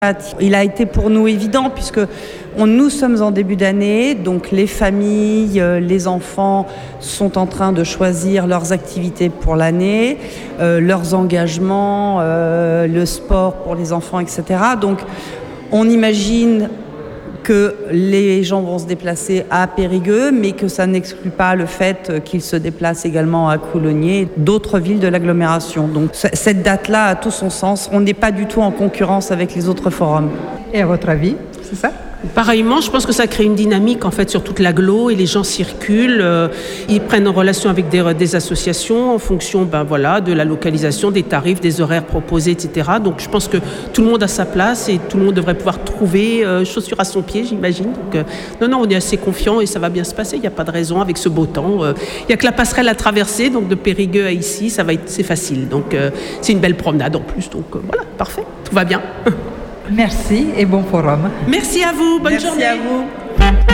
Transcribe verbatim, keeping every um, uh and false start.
Il a été pour nous évident puisque on, nous sommes en début d'année, donc les familles, les enfants sont en train de choisir leurs activités pour l'année, euh, leurs engagements, euh, le sport pour les enfants, et cetera. Donc on imagine que les gens vont se déplacer à Périgueux, mais que ça n'exclut pas le fait qu'ils se déplacent également à Coulommiers, d'autres villes de l'agglomération. Donc cette date-là a tout son sens. On n'est pas du tout en concurrence avec les autres forums. Et à votre avis, c'est ça ? Pareillement, je pense que ça crée une dynamique en fait sur toute l'agglo et les gens circulent, euh, ils prennent en relation avec des, des associations en fonction ben, voilà, de la localisation, des tarifs, des horaires proposés, et cetera. Donc je pense que tout le monde a sa place et tout le monde devrait pouvoir trouver euh, chaussure à son pied, j'imagine. Donc euh, non, non, on est assez confiant et ça va bien se passer. Il n'y a pas de raison avec ce beau temps. Euh, il n'y a que la passerelle à traverser, donc de Périgueux à ici, ça va être, c'est facile. Donc euh, c'est une belle promenade en plus. Donc euh, voilà, parfait, tout va bien. Merci et bon forum. Merci à vous, bonne Merci journée. à vous.